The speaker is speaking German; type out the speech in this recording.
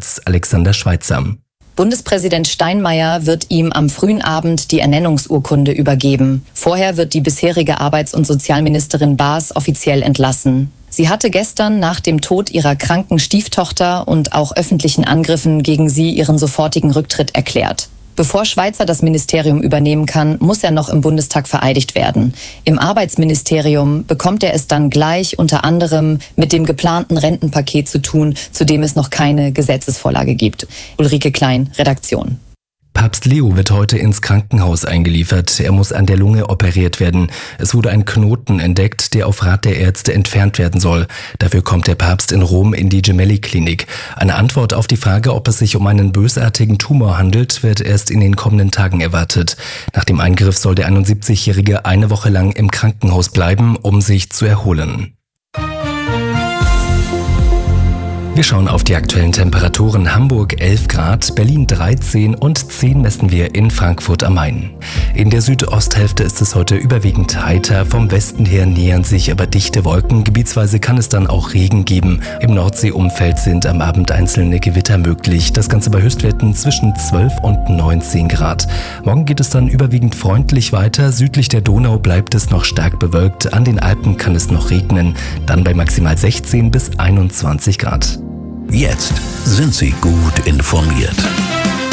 Chefarzt Alexander Schweitzer. Bundespräsident Steinmeier wird ihm am frühen Abend die Ernennungsurkunde übergeben. Vorher wird die bisherige Arbeits- und Sozialministerin Baas offiziell entlassen. Sie hatte gestern nach dem Tod ihrer kranken Stieftochter und auch öffentlichen Angriffen gegen sie ihren sofortigen Rücktritt erklärt. Bevor Schweitzer das Ministerium übernehmen kann, muss er noch im Bundestag vereidigt werden. Im Arbeitsministerium bekommt er es dann gleich unter anderem mit dem geplanten Rentenpaket zu tun, zu dem es noch keine Gesetzesvorlage gibt. Ulrike Klein, Redaktion. Papst Leo wird heute ins Krankenhaus eingeliefert. Er muss an der Lunge operiert werden. Es wurde ein Knoten entdeckt, der auf Rat der Ärzte entfernt werden soll. Dafür kommt der Papst in Rom in die Gemelli-Klinik. Eine Antwort auf die Frage, ob es sich um einen bösartigen Tumor handelt, wird erst in den kommenden Tagen erwartet. Nach dem Eingriff soll der 71-Jährige eine Woche lang im Krankenhaus bleiben, um sich zu erholen. Wir schauen auf die aktuellen Temperaturen. Hamburg 11 Grad, Berlin 13 und 10 messen wir in Frankfurt am Main. In der Südosthälfte ist es heute überwiegend heiter. Vom Westen her nähern sich aber dichte Wolken. Gebietsweise kann es dann auch Regen geben. Im Nordseeumfeld sind am Abend einzelne Gewitter möglich. Das Ganze bei Höchstwerten zwischen 12 und 19 Grad. Morgen geht es dann überwiegend freundlich weiter. Südlich der Donau bleibt es noch stark bewölkt. An den Alpen kann es noch regnen. Dann bei maximal 16 bis 21 Grad. Jetzt sind Sie gut informiert.